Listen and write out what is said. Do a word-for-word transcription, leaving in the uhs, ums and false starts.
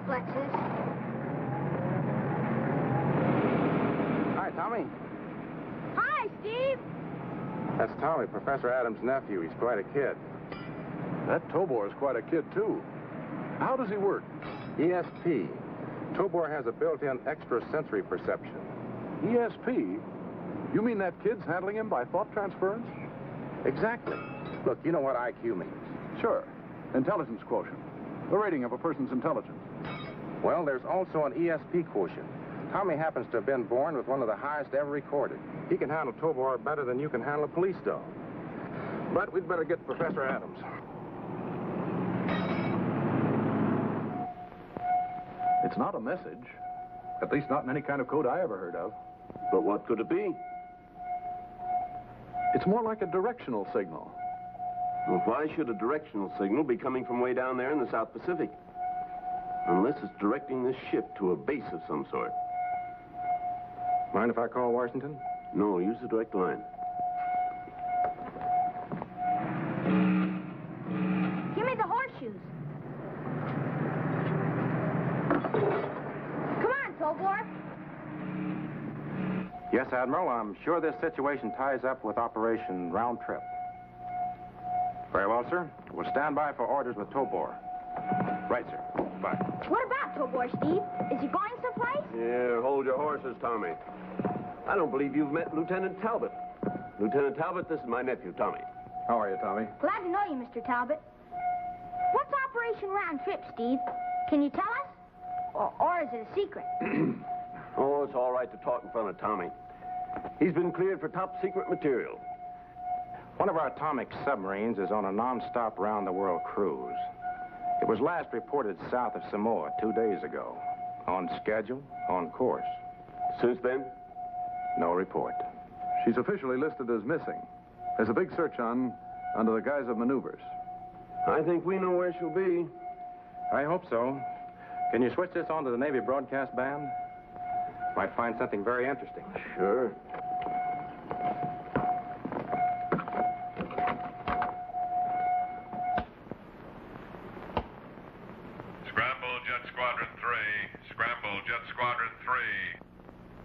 reflexes. Hi, Tommy. Hi, Steve. That's Tommy, Professor Adams' nephew. He's quite a kid. That Tobor is quite a kid, too. How does he work? E S P. Tobor has a built-in extrasensory perception. E S P? You mean that kid's handling him by thought transference? Exactly. Look, you know what I Q means. Sure. Intelligence quotient. The rating of a person's intelligence. Well, there's also an E S P quotient. Tommy happens to have been born with one of the highest ever recorded. He can handle Tobor better than you can handle a police dog. But we'd better get to Professor Adams. It's not a message. At least not in any kind of code I ever heard of. But what could it be? It's more like a directional signal. Well, why should a directional signal be coming from way down there in the South Pacific? Unless it's directing this ship to a base of some sort. Mind if I call Washington? No, use the direct line. Give me the horseshoes. Come on, Tobor. Yes, Admiral. I'm sure this situation ties up with Operation Round Trip. Very well, sir. We'll stand by for orders with Tobor. Right, sir. Bye. What about Tobor, Steve? Is he going someplace? Here, hold your horses, Tommy. I don't believe you've met Lieutenant Talbot. Lieutenant Talbot, this is my nephew, Tommy. How are you, Tommy? Glad to know you, Mister Talbot. What's Operation Round Trip, Steve? Can you tell us? Or, or is it a secret? Oh, it's all right to talk in front of Tommy. He's been cleared for top secret material. One of our atomic submarines is on a non-stop round-the-world cruise. It was last reported south of Samoa two days ago. On schedule, on course. Since then? No report. She's officially listed as missing. There's a big search on under the guise of maneuvers. I think we know where she'll be. I hope so. Can you switch this on to the Navy broadcast band? Might find something very interesting. Sure.